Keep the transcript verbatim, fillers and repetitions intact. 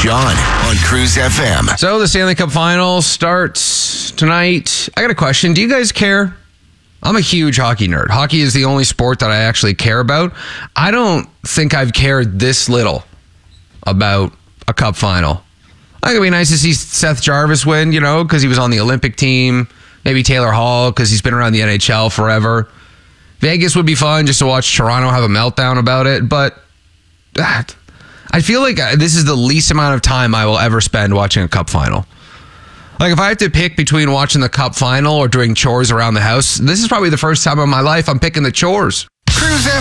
John on Cruise F M. So the Stanley Cup Final starts tonight. I got a question. Do you guys care? I'm a huge hockey nerd. Hockey is the only sport that I actually care about. I don't think I've cared this little about a cup final. I think it'd be nice to see Seth Jarvis win, you know, because he was on the Olympic team. Maybe Taylor Hall, because he's been around the N H L forever. Vegas would be fun just to watch Toronto have a meltdown about it. But uh, I feel like this is the least amount of time I will ever spend watching a cup final. Like, if I have to pick between watching the cup final or doing chores around the house, this is probably the first time in my life I'm picking the chores. Cruise